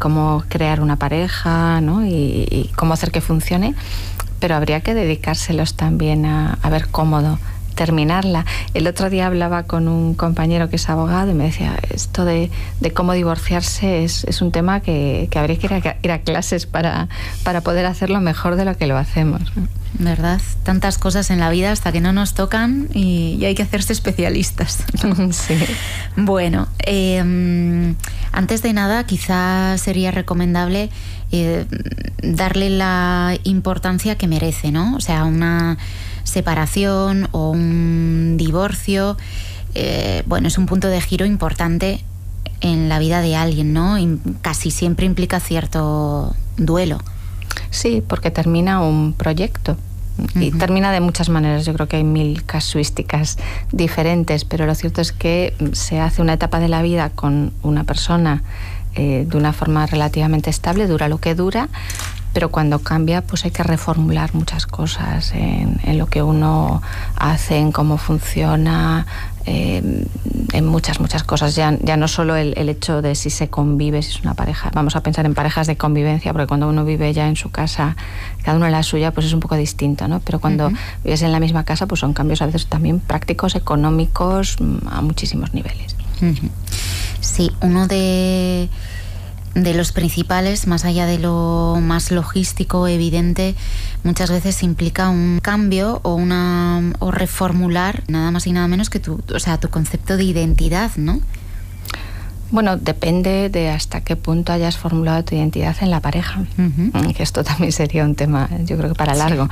cómo crear una pareja, ¿no? Y cómo hacer que funcione, pero habría que dedicárselos también a ver cómo terminarla. El otro día hablaba con un compañero que es abogado y me decía, esto de cómo divorciarse es un tema que habría que ir a clases para poder hacerlo mejor de lo que lo hacemos. ¿Verdad? Tantas cosas en la vida hasta que no nos tocan y hay que hacerse especialistas. Sí. Bueno, antes de nada, quizás sería recomendable darle la importancia que merece, ¿no? O sea, una separación o un divorcio, bueno, es un punto de giro importante en la vida de alguien, ¿no? Y casi siempre implica cierto duelo. Sí, porque termina un proyecto. Y termina de muchas maneras. Yo creo que hay 1000 casuísticas diferentes, pero lo cierto es que se hace una etapa de la vida con una persona de una forma relativamente estable, dura lo que dura, pero cuando cambia pues hay que reformular muchas cosas en lo que uno hace, en cómo funciona, en muchas cosas. Ya no solo el hecho de si se convive, si es una pareja. Vamos a pensar en parejas de convivencia, porque cuando uno vive ya en su casa, cada uno en la suya, pues es un poco distinto, ¿no? Pero cuando vives en la misma casa, pues son cambios a veces también prácticos, económicos, a muchísimos niveles. Sí, uno de los principales, más allá de lo más logístico, evidente, muchas veces implica un cambio o reformular nada más y nada menos que tu concepto de identidad, ¿no? Bueno, depende de hasta qué punto hayas formulado tu identidad en la pareja, que esto también sería un tema, yo creo que para largo.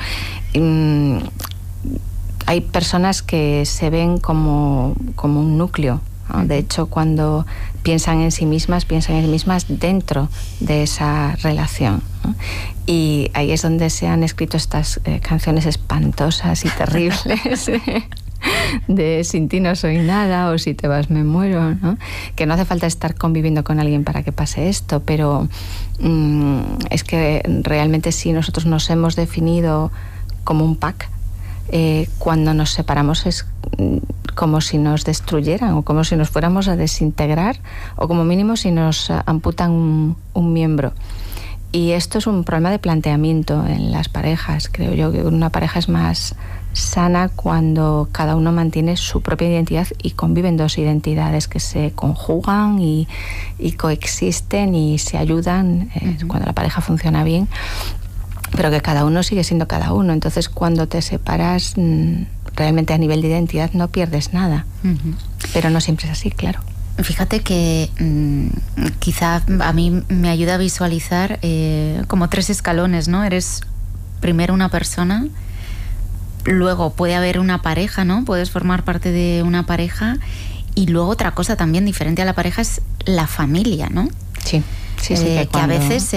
Hay personas que se ven como un núcleo, ¿no? De hecho, cuando piensan en sí mismas dentro de esa relación, ¿no? Y ahí es donde se han escrito estas canciones espantosas y terribles de sin ti no soy nada o si te vas me muero, ¿no? Que no hace falta estar conviviendo con alguien para que pase esto, pero es que realmente sí, nosotros nos hemos definido como un pack. Cuando nos separamos es como si nos destruyeran o como si nos fuéramos a desintegrar o como mínimo si nos amputan un miembro. Y esto es un problema de planteamiento en las parejas. Creo yo que una pareja es más sana cuando cada uno mantiene su propia identidad y conviven dos identidades que se conjugan y coexisten y se ayudan cuando la pareja funciona bien, pero que cada uno sigue siendo cada uno. Entonces, cuando te separas, realmente a nivel de identidad no pierdes nada. Pero no siempre es así, claro. Fíjate que quizá a mí me ayuda a visualizar como 3 escalones, ¿no? Eres primero una persona, luego puede haber una pareja, ¿no? Puedes formar parte de una pareja, y luego otra cosa también diferente a la pareja es la familia, ¿no? Sí. Sí, que a veces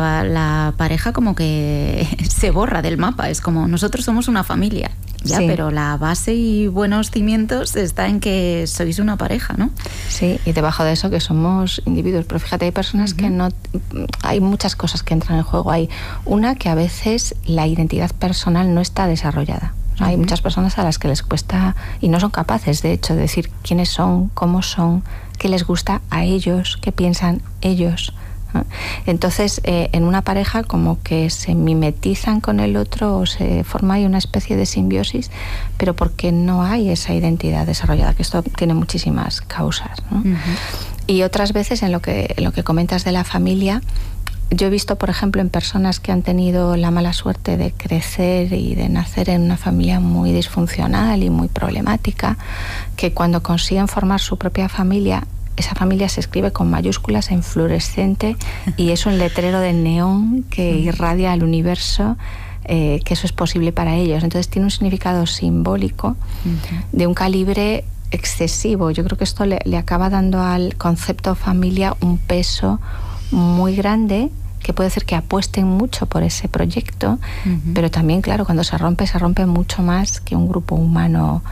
la pareja como que se borra del mapa. Es como, nosotros somos una familia, ya, sí. Pero la base y buenos cimientos está en que sois una pareja, ¿no? Sí, y debajo de eso que somos individuos. Pero fíjate, hay personas que no... Hay muchas cosas que entran en juego. Hay una que a veces la identidad personal no está desarrollada. Hay muchas personas a las que les cuesta y no son capaces, de hecho, de decir quiénes son, cómo son, qué les gusta a ellos, qué piensan ellos. Entonces, en una pareja como que se mimetizan con el otro o se forma ahí una especie de simbiosis, pero porque no hay esa identidad desarrollada, que esto tiene muchísimas causas, ¿no? Y otras veces en lo que comentas de la familia, yo he visto, por ejemplo, en personas que han tenido la mala suerte de crecer y de nacer en una familia muy disfuncional y muy problemática, que cuando consiguen formar su propia familia, esa familia se escribe con mayúsculas en fluorescente y es un letrero de neón que irradia al universo, que eso es posible para ellos. Entonces tiene un significado simbólico de un calibre excesivo. Yo creo que esto le acaba dando al concepto familia un peso muy grande, que puede hacer que apuesten mucho por ese proyecto, pero también, claro, cuando se rompe mucho más que un grupo humano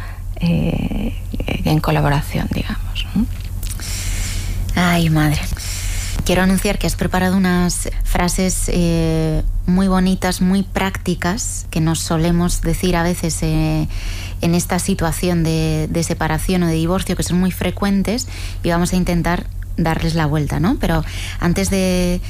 en colaboración, digamos, ¿no? Ay, madre. Quiero anunciar que has preparado unas frases muy bonitas, muy prácticas, que nos solemos decir a veces en esta situación de separación o de divorcio, que son muy frecuentes, y vamos a intentar darles la vuelta, ¿no? Pero antes de